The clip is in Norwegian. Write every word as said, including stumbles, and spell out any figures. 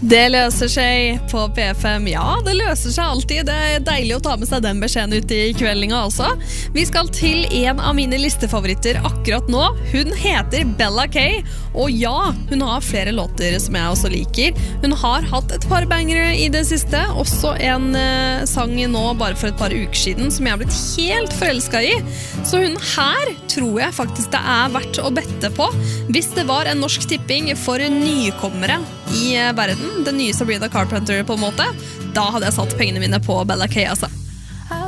Det løser seg på P fem. Ja, det løser seg alltid. Det er deilig å ta med seg den beskjeden ut i kveldinga også. Vi skal til en av mine listefavoritter akkurat nå. Hun heter Bella K. Og ja, hun har flere låter som jeg også liker. Hun har hatt et par bangere i det siste. Også en uh, sang nå bare for et par uker siden som jeg har blitt helt forelsket i. Så hun her tror jeg faktisk det er verdt å bette på. Hvis det var en norsk tipping for nykommere i verden, den nye Sabrina Carpenter på en måte, da hadde jeg satt pengene mine på Bella K, altså.